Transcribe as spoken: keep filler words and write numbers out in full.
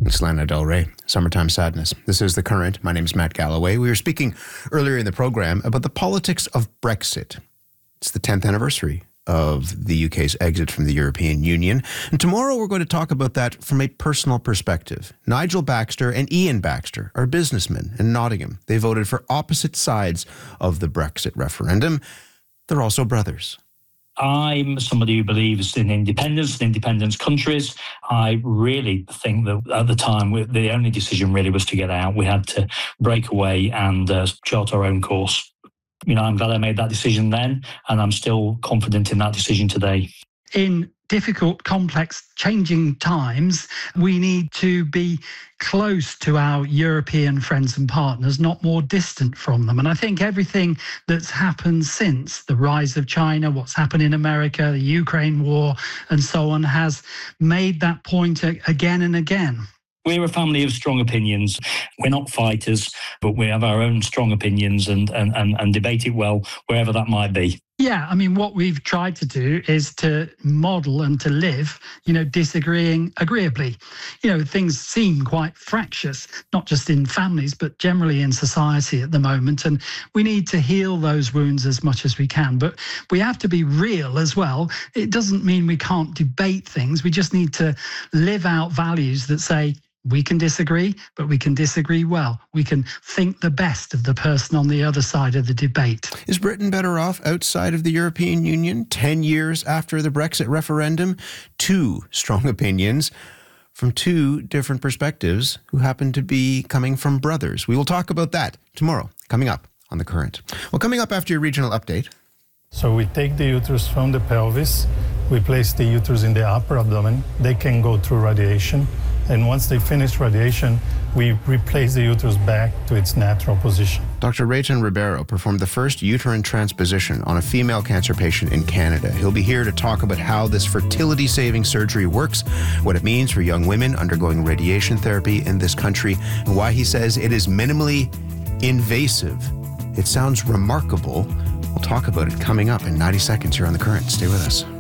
It's Lana Del Rey, Summertime Sadness. This is The Current. My name is Matt Galloway. We were speaking earlier in the program about the politics of Brexit. It's the tenth anniversary of the U K's exit from the European Union. And tomorrow we're going to talk about that from a personal perspective. Nigel Baxter and Ian Baxter are businessmen in Nottingham. They voted for opposite sides of the Brexit referendum. They're also brothers. I'm somebody who believes in independence, in independent countries. I really think that at the time, the only decision really was to get out. We had to break away and uh, chart our own course. You know, I'm glad I made that decision then, and I'm still confident in that decision today. In difficult, complex, changing times, we need to be close to our European friends and partners, not more distant from them. And I think everything that's happened since the rise of China, what's happened in America, the Ukraine war, and so on, has made that point again and again. We're a family of strong opinions. We're not fighters, but we have our own strong opinions and, and, and, and debate it well, wherever that might be. Yeah, I mean, what we've tried to do is to model and to live, you know, disagreeing agreeably. You know, things seem quite fractious, not just in families, but generally in society at the moment. And we need to heal those wounds as much as we can. But we have to be real as well. It doesn't mean we can't debate things. We just need to live out values that say, we can disagree, but we can disagree well. We can think the best of the person on the other side of the debate. Is Britain better off outside of the European Union ten years after the Brexit referendum? Two strong opinions from two different perspectives who happen to be coming from brothers. We will talk about that tomorrow, coming up on The Current. Well, coming up after your regional update. So we take the uterus from the pelvis, we place the uterus in the upper abdomen. They can go through radiation. And once they finish radiation, we replace the uterus back to its natural position. Doctor Rayton Ribeiro performed the first uterine transposition on a female cancer patient in Canada. He'll be here to talk about how this fertility-saving surgery works, what it means for young women undergoing radiation therapy in this country, and why he says it is minimally invasive. It sounds remarkable. We'll talk about it coming up in ninety seconds here on The Current. Stay with us.